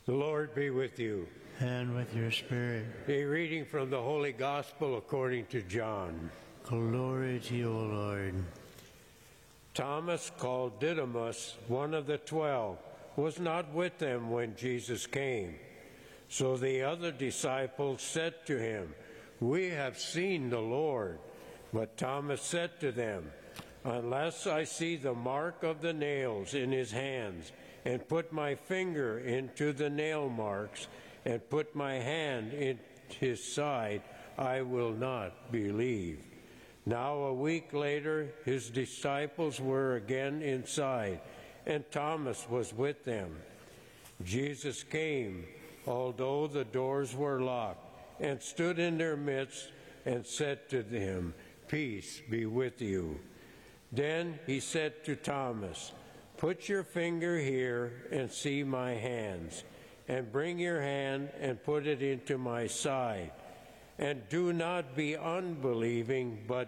The Lord be with you. And with your spirit. A reading from the Holy Gospel according to John. Glory to you, O Lord. Thomas, called Didymus, one of the 12, was not with them when Jesus came. So the other disciples said to him, "We have seen the Lord." But Thomas said to them, "Unless I see the mark of the nails in his hands, and put my finger into the nail marks, and put my hand in his side, I will not believe." Now a week later, his disciples were again inside, and Thomas was with them. Jesus came, although the doors were locked, and stood in their midst and said to them, "Peace be with you." Then he said to Thomas, "Put your finger here and see my hands, and bring your hand and put it into my side. And do not be unbelieving, but